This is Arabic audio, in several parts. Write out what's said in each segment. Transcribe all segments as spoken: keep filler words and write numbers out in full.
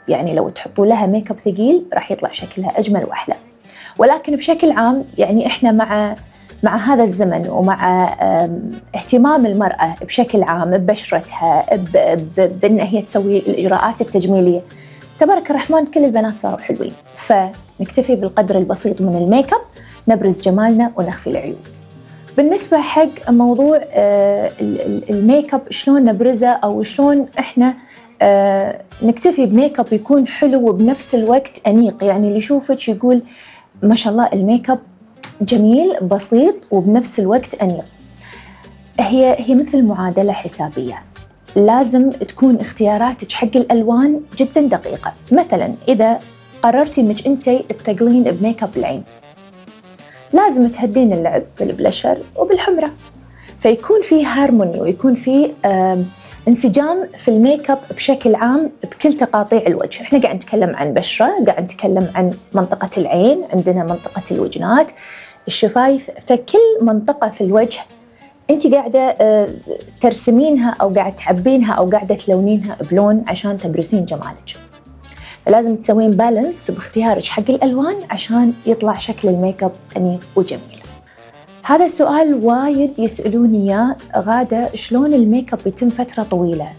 يعني لو تحطوا لها ميك اب ثقيل راح يطلع شكلها أجمل وأحلى. ولكن بشكل عام يعني إحنا مع مع هذا الزمن ومع اهتمام المرأة بشكل عام ببشرتها بأن هي تسوي الإجراءات التجميلية، تبارك الرحمن كل البنات صاروا حلوين، فنكتفي بالقدر البسيط من الميك اب نبرز جمالنا ونخفي العيوب. بالنسبة حق موضوع الميك اب شلون نبرزه أو شلون إحنا نكتفي بميك اب يكون حلو وبنفس الوقت أنيق، يعني اللي يشوفك يقول ما شاء الله الميك اب جميل بسيط وبنفس الوقت أنيق. هي هي مثل معادلة حسابية، لازم تكون اختياراتك حق الألوان جدا دقيقة. مثلا إذا قررتي إنك أنتي تثقلين بميك اب العين، لازم تهدين اللعب بالبلشر وبالحمرة، فيكون في هارموني ويكون في انسجام في الميك اب بشكل عام بكل تقاطيع الوجه. احنا قاعد نتكلم عن بشرة، قاعد نتكلم عن منطقة العين، عندنا منطقة الوجنات، الشفايف، فكل منطقة في الوجه انت قاعدة ترسمينها او قاعد تعبينها او قاعدة تلونينها بلون عشان تبرزين جمالك. فلازم تسوين بالانس باختيارك حق الالوان عشان يطلع شكل الميك اب انيق وجميل. هذا السؤال وايد يسألوني إياه، غادة شلون الميك اب يتم فترة طويلة؟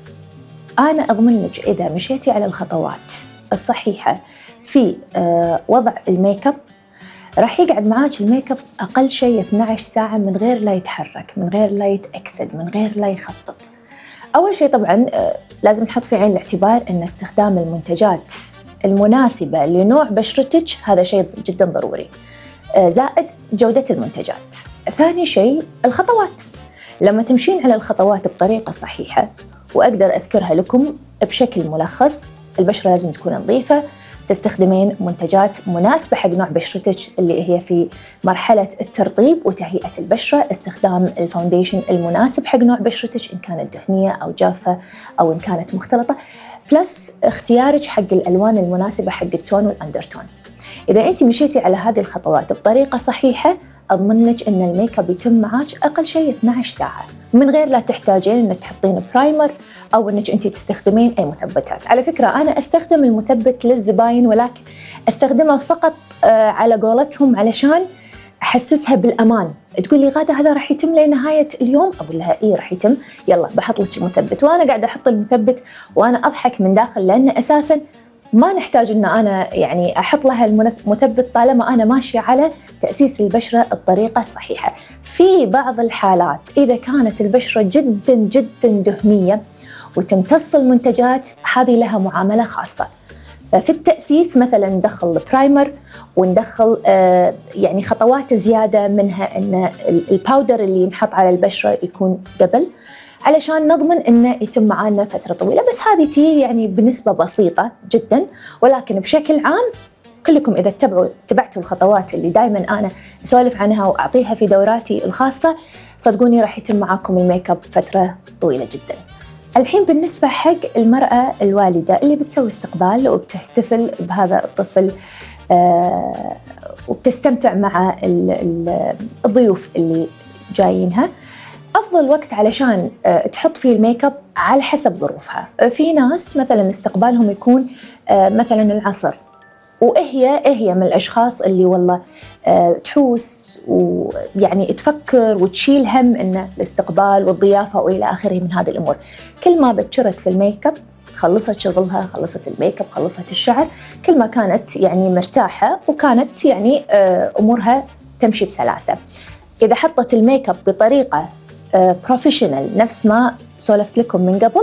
أنا أضمن لك إذا مشيتي على الخطوات الصحيحة في آه وضع الميك اب راح يقعد معاك الميك اب أقل شيء اثنتي عشرة ساعة من غير لا يتحرك، من غير لا يتأكسد، من غير لا يخطط. أول شيء طبعاً آه لازم نحط في عين الاعتبار أن استخدام المنتجات المناسبة لنوع بشرتك هذا شيء جداً ضروري، زائد جودة المنتجات. ثاني شيء الخطوات، لما تمشين على الخطوات بطريقة صحيحة وأقدر أذكرها لكم بشكل ملخص: البشرة لازم تكون نظيفة، تستخدمين منتجات مناسبة حق نوع بشرتك اللي هي في مرحلة الترطيب وتهيئة البشرة، استخدام الفاونديشن المناسب حق نوع بشرتك إن كانت دهنية أو جافة أو إن كانت مختلطة، بلس اختيارك حق الألوان المناسبة حق التون والأندرتون. إذا أنت مشيتي على هذه الخطوات بطريقة صحيحة أضمن لك أن الميك اب يتم معك أقل شيء اثنتي عشرة ساعة من غير لا تحتاجين أنك تحطين برايمر أو أنك أنت تستخدمين أي مثبتات. على فكرة أنا أستخدم المثبت للزباين، ولكن أستخدمه فقط على قولتهم علشان أحسسها بالأمان. تقول لي غادة هذا راح يتم لنهاية اليوم؟ أقول لها إيه راح يتم، يلا بحط لك المثبت. وأنا قاعدة أحط المثبت وأنا أضحك من داخل، لأن أساساً ما نحتاج أن أنا يعني أحط لها المثبت طالما أنا ماشية على تأسيس البشرة بطريقة صحيحة. في بعض الحالات إذا كانت البشرة جدا جدا دهنية وتمتص المنتجات، هذه لها معاملة خاصة. ففي التأسيس مثلا ندخل البرايمر وندخل آه يعني خطوات زيادة، منها أن الباودر اللي ينحط على البشرة يكون دبل علشان نضمن أنه يتم معانا فترة طويلة. بس هذه تي يعني بنسبة بسيطة جدا، ولكن بشكل عام كلكم إذا تتبعوا تبعتوا الخطوات اللي دائما أنا أسولف عنها وأعطيها في دوراتي الخاصة، صدقوني راح يتم معاكم الميك اب فترة طويلة جدا. الحين بالنسبة حق المرأة الوالدة اللي بتسوي استقبال وبتحتفل بهذا الطفل آه وبتستمتع مع الضيوف اللي جايينها، أفضل وقت علشان تحط فيه الميك اب على حسب ظروفها. في ناس مثلا استقبالهم يكون مثلا العصر، وهي هي من الأشخاص اللي والله تحوس ويعني تفكر وتشيل هم إن الاستقبال والضيافة وإلى آخره من هذه الأمور. كل ما بتشرت في الميك اب، خلصت شغلها، خلصت الميك اب، خلصت الشعر، كل ما كانت يعني مرتاحة وكانت يعني أمورها تمشي بسلاسة. إذا حطت الميك اب بطريقة بروفيشنال نفس ما سولفت لكم من قبل،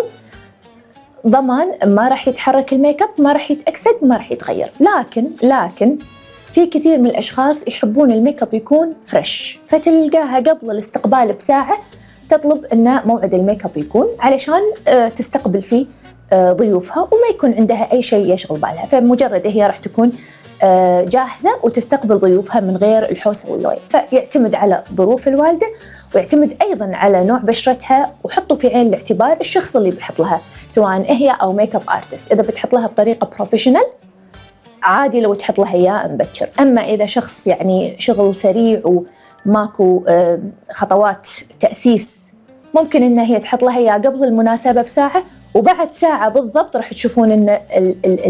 ضمان ما راح يتحرك الميك اب، ما راح يتأكسد، ما راح يتغير. لكن لكن في كثير من الأشخاص يحبون الميك اب يكون فريش، فتلقاها قبل الاستقبال بساعة تطلب أن موعد الميك اب يكون علشان تستقبل فيه ضيوفها وما يكون عندها أي شيء يشغل بالها، فمجرد هي راح تكون جاهزة وتستقبل ضيوفها من غير الحوسة واللوي. فيعتمد على ظروف الوالدة ويعتمد أيضاً على نوع بشرتها، وحطوا في عين الاعتبار الشخص اللي بيحط لها سواء هي أو ميك اب ارتست. إذا بتحط لها بطريقة بروفيشنال عادي لو تحط لها إياه مبكر، أما إذا شخص يعني شغل سريع وماكو خطوات تأسيس، ممكن إن هي تحط لها إياه قبل المناسبة بساعة، وبعد ساعة بالضبط راح تشوفون إن ال ال